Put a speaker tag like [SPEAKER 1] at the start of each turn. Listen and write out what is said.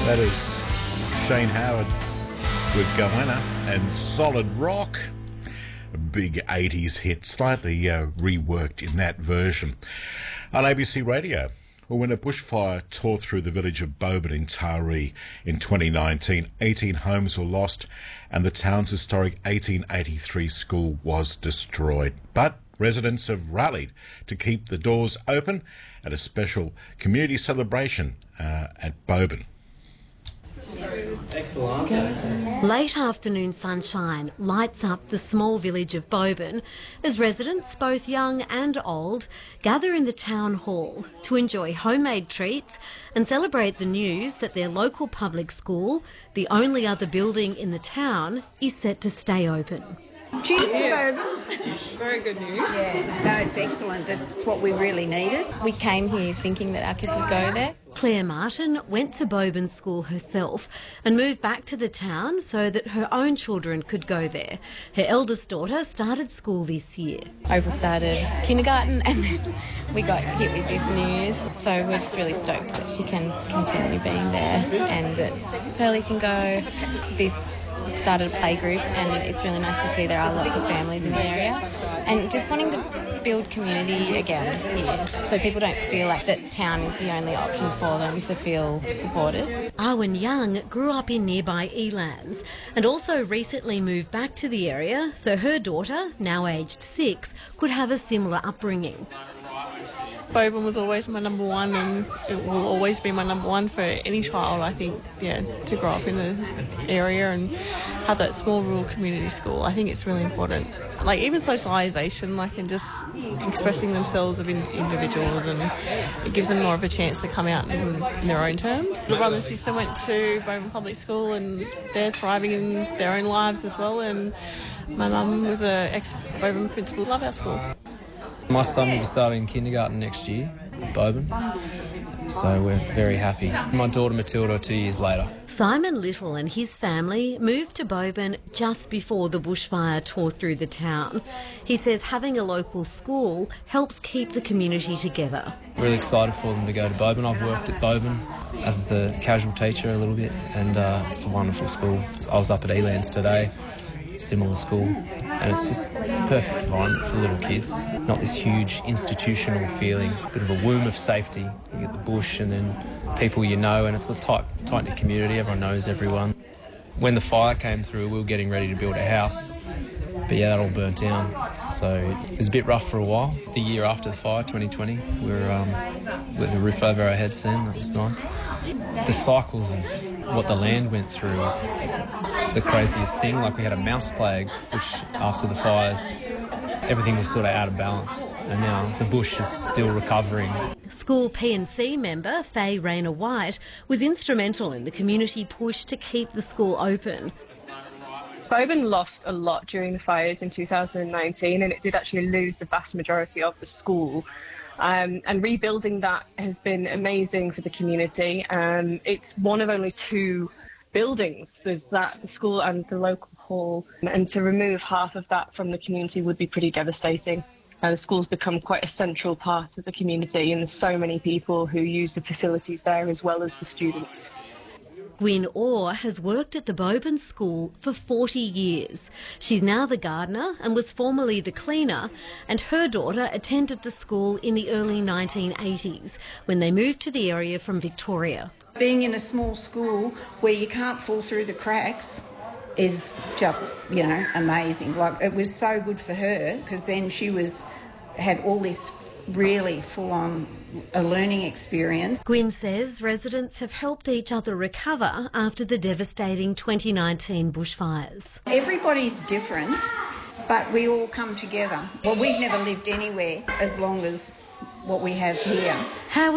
[SPEAKER 1] That is Shane Howard with Goanna and Solid Rock. A big 80s hit, slightly reworked in that version. On ABC Radio, when a bushfire tore through the village of Boban in Taree in 2019, 18 homes were lost and the town's historic 1883 school was destroyed. But residents have rallied to keep the doors open at a special community celebration at Boban.
[SPEAKER 2] Late afternoon sunshine lights up the small village of Boban as residents, both young and old, gather in the town hall to enjoy homemade treats and celebrate the news that their local public school, the only other building in the town, is set to stay open.
[SPEAKER 3] Cheers to Boban.
[SPEAKER 4] Very good news.
[SPEAKER 3] Yeah, no, it's excellent. It's what we really needed.
[SPEAKER 5] We came here thinking that our kids would go there.
[SPEAKER 2] Claire Martin went to Boban School herself and moved back to the town so that her own children could go there. Her eldest daughter started school this year.
[SPEAKER 5] Opal started kindergarten and then we got hit with this news. So we're just really stoked that she can continue being there and that Pearlie can go. This started a play group and it's really nice to see there are lots of families in the area and just wanting to build community again here so people don't feel like that town is the only option for them to feel supported.
[SPEAKER 2] Arwen Young grew up in nearby Elands and also recently moved back to the area so her daughter, now aged 6, could have a similar upbringing.
[SPEAKER 4] Boban was always my number one and it will always be my number one for any child, I think, to grow up in the area and have that small rural community school. I think it's really important. Like even socialisation, and just expressing themselves of individuals, and it gives them more of a chance to come out in their own terms. The brother and sister went to Boban Public School and they're thriving in their own lives as well, and my mum was an ex-Boban principal. Love our school.
[SPEAKER 6] My son will be starting kindergarten next year at Boban, so we're very happy. My daughter Matilda 2 years later.
[SPEAKER 2] Simon Little and his family moved to Boban just before the bushfire tore through the town. He says having a local school helps keep the community together.
[SPEAKER 6] Really excited for them to go to Boban. I've worked at Boban as the casual teacher a little bit, and it's a wonderful school. I was up at Elands today. Similar school, and it's a perfect environment for little kids. Not this huge institutional feeling, bit of a womb of safety. You get the bush and then people you know, and it's a tight-knit community. Everyone knows everyone. When the fire came through, we were getting ready to build a house, but that all burnt down. So it was a bit rough for a while. The year after the fire, 2020, we were with the roof over our heads then. That was nice. The cycles of what the land went through was the craziest thing. We had a mouse plague, which after the fires, everything was sort of out of balance, and now the bush is still recovering.
[SPEAKER 2] School P&C member Faye Rayner White was instrumental in the community push to keep the school open.
[SPEAKER 7] Boban lost a lot during the fires in 2019 and it did actually lose the vast majority of the school. And rebuilding that has been amazing for the community. It's one of only 2 buildings. There's the school and the local hall. And to remove half of that from the community would be pretty devastating. The school's become quite a central part of the community and there's so many people who use the facilities there as well as the students.
[SPEAKER 2] Gwyn Orr has worked at the Boban School for 40 years. She's now the gardener and was formerly the cleaner, and her daughter attended the school in the early 1980s when they moved to the area from Victoria.
[SPEAKER 3] Being in a small school where you can't fall through the cracks is just, amazing. It was so good for her because then she had all this really full-on a learning experience.
[SPEAKER 2] Gwyn says residents have helped each other recover after the devastating 2019 bushfires.
[SPEAKER 3] Everybody's different, but we all come together. Well, we've never lived anywhere as long as what we have here.
[SPEAKER 2] How